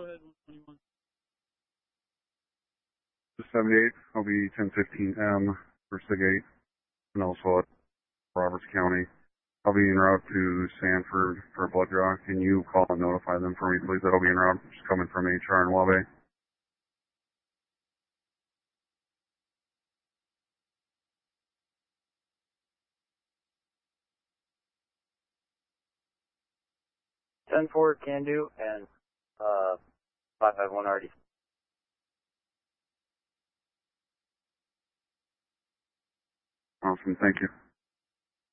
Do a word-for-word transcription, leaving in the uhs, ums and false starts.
ahead, one twenty-one. seventy-eight, I'll be ten fifteen M for SIG eight, and also at Roberts County. I'll be en route to Sanford for a blood draw. Can you call and notify them for me, please? That'll be en route, just coming from H R in Wabe. ten four can do, and uh, five five one already. Awesome, thank you.